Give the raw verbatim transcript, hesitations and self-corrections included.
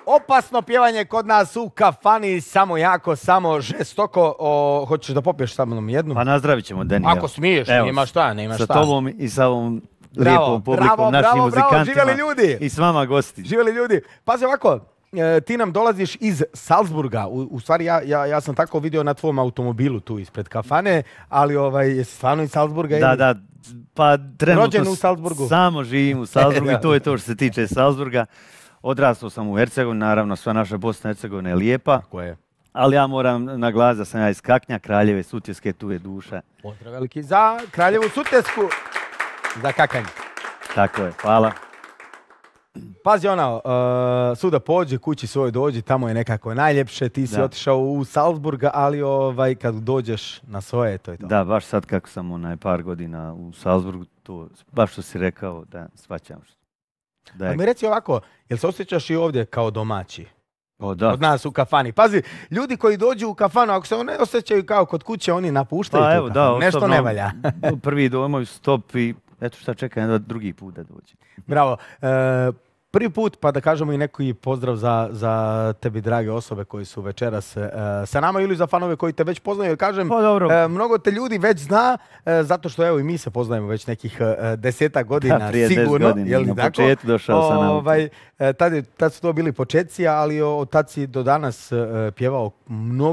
Opasno pjevanje kod nas u kafani, samo jako, samo žestoko. O, hoćeš da popiješ sa mnom jednu? Pa nazdravit ćemo, Deni. Ako smiješ, evo, nema šta, nema šta. Sa tobom i sa ovom bravo, lijepom publikom, bravo, našim bravo, muzikantima. Bravo, živjeli ljudi. I s vama gosti. Živjeli ljudi. Pazi ovako, e, ti nam dolaziš iz Salzburga. U, u stvari, ja, ja, ja sam tako vidio na tvom automobilu tu ispred kafane, ali ovaj, jesi stvarno iz Salzburga? Da, ili? da. Pa trenutno rođen u Salzburgu. Samo živim u Salzburgu i to je to što se tiče Salzburga. Odrastao sam u Hercegovini, naravno sva naša Bosna i Hercegovina je lijepa. Tako je. Ali ja moram naglasiti da sam ja iz Kaknja, Kraljeve Sutjeske, tu je duša. Pozdrav veliki za Kraljevu Sutjesku, za kakanje. Tako je, hvala. Pazi ono, uh, suda pođi, kući svoj dođi, tamo je nekako najljepše, ti si da. otišao u Salzburga, ali ovaj, kad dođeš na svoje, to je to. Da, baš sad kako sam onaj par godina u Salzburgu, to baš što si rekao, da svaćam što. Da je... Ali mi reci ovako, jel se osjećaš i ovdje kao domaći? O, da. Od nas u kafani. Pazi, ljudi koji dođu u kafanu, ako se ne osjećaju kao kod kuće, oni napuštaju pa, tu evo, kafanu. Da, nešto osobno, ne valja. prvi domovi stop i eto šta čekam da drugi put da dođe. Bravo. E, prvi put, pa da kažemo i neki pozdrav za, za tebi, drage osobe koji su večeras e, sa nama ili za fanove koji te već poznaju. Jer kažem, pa, dobro. E, mnogo te ljudi već zna, e, zato što evo i mi se poznajemo već nekih e, desetak godina, da, prije sigurno. Godina, jel na tako? početku došao sa nama. Ovaj, e, tad, tad su to bili početci, ali od tad si do danas e, pjevao mnogo